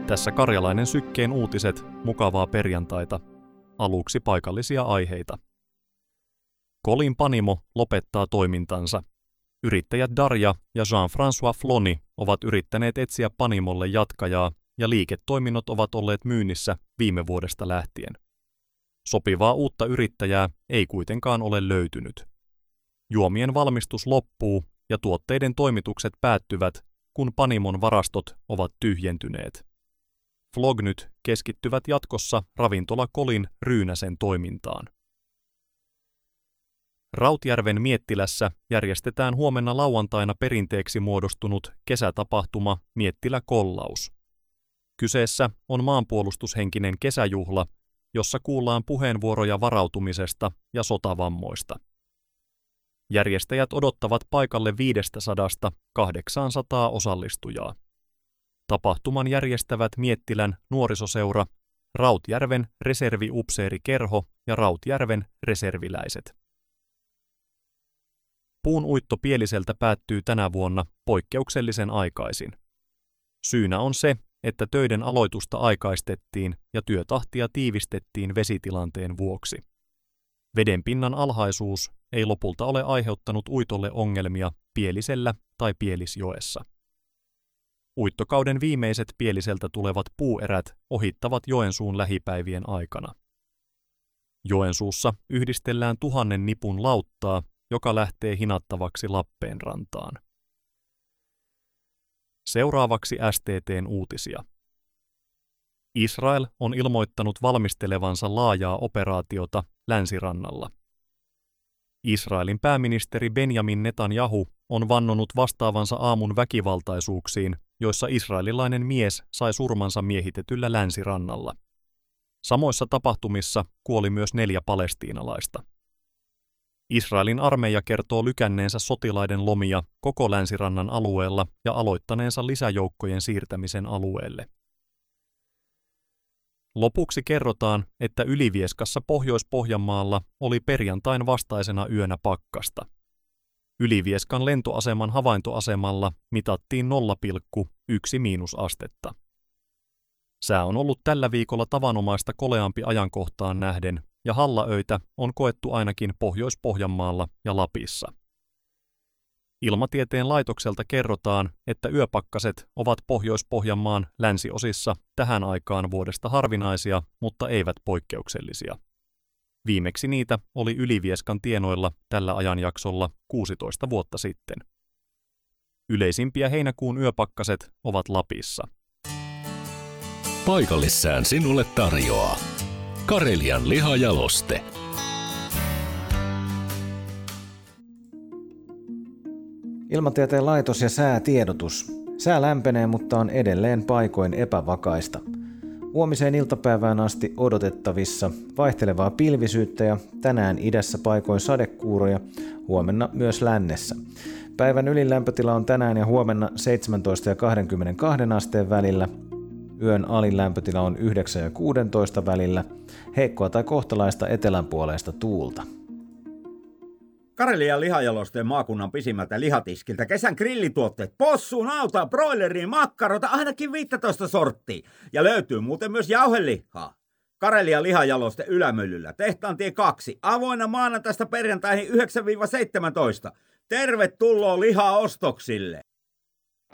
Tässä Karjalainen Sykkeen uutiset, mukavaa perjantaita. Aluksi paikallisia aiheita. Colin Panimo lopettaa toimintansa. Yrittäjät Darja ja Jean-François Floni ovat yrittäneet etsiä Panimolle jatkajaa ja liiketoiminnot ovat olleet myynnissä viime vuodesta lähtien. Sopivaa uutta yrittäjää ei kuitenkaan ole löytynyt. Juomien valmistus loppuu ja tuotteiden toimitukset päättyvät, kun Panimon varastot ovat tyhjentyneet. Flognyt keskittyvät jatkossa ravintola Colin Ryynäsen toimintaan. Rautjärven Miettilässä järjestetään huomenna lauantaina perinteeksi muodostunut kesätapahtuma Miettilä Kollaus. Kyseessä on maanpuolustushenkinen kesäjuhla, jossa kuullaan puheenvuoroja varautumisesta ja sotavammoista. Järjestäjät odottavat paikalle 500–800 osallistujaa. Tapahtuman järjestävät Miettilän nuorisoseura, Rautjärven reserviupseerikerho ja Rautjärven reserviläiset. Puun uitto Pieliseltä päättyy tänä vuonna poikkeuksellisen aikaisin. Syynä on se, että töiden aloitusta aikaistettiin ja työtahtia tiivistettiin vesitilanteen vuoksi. Vedenpinnan alhaisuus ei lopulta ole aiheuttanut uitolle ongelmia Pielisellä tai Pielisjoessa. Uittokauden viimeiset Pieliseltä tulevat puuerät ohittavat Joensuun lähipäivien aikana. Joensuussa yhdistellään 1000 nipun lauttaa, joka lähtee hinattavaksi Lappeenrantaan. Seuraavaksi STT:n uutisia. Israel on ilmoittanut valmistelevansa laajaa operaatiota Länsirannalla. Israelin pääministeri Benjamin Netanyahu on vannonut vastaavansa aamun väkivaltaisuuksiin, joissa israelilainen mies sai surmansa miehitetyllä Länsirannalla. Samoissa tapahtumissa kuoli myös 4 palestiinalaista. Israelin armeija kertoo lykänneensä sotilaiden lomia koko Länsirannan alueella ja aloittaneensa lisäjoukkojen siirtämisen alueelle. Lopuksi kerrotaan, että Ylivieskassa Pohjois-Pohjanmaalla oli perjantain vastaisena yönä pakkasta. Ylivieskan lentoaseman havaintoasemalla mitattiin 0,1 miinusastetta. Sää on ollut tällä viikolla tavanomaista koleampi ajankohtaan nähden, ja hallaöitä on koettu ainakin Pohjois-Pohjanmaalla ja Lapissa. Ilmatieteen laitokselta kerrotaan, että yöpakkaset ovat Pohjois-Pohjanmaan länsiosissa tähän aikaan vuodesta harvinaisia, mutta eivät poikkeuksellisia. Viimeksi niitä oli Ylivieskan tienoilla tällä ajanjaksolla 16 vuotta sitten. Yleisimpiä heinäkuun yöpakkaset ovat Lapissa. Paikallissään sinulle tarjoaa Karelian lihajaloste. Ilmatieteen laitos ja säätiedotus. Sää lämpenee, mutta on edelleen paikoin epävakaista. Huomiseen iltapäivään asti odotettavissa vaihtelevaa pilvisyyttä ja tänään idässä paikoin sadekuuroja, huomenna myös lännessä. Päivän ylin lämpötila on tänään ja huomenna 17 ja 22 asteen välillä. Yön alin lämpötila on 9 ja 16 välillä. Heikkoa tai kohtalaista etelänpuoleista tuulta. Karelian lihajalosteen maakunnan pisimmältä lihatiskiltä kesän grillituotteet, possuun, nautaa, broileriin, makkarota, ainakin 15 sorttia. Ja löytyy muuten myös jauhelihaa. Karelian lihajaloste Ylämyllyllä, Tehtaantie 2, avoinna maanantaista perjantaihin 9–17. Tervetuloa lihaostoksille!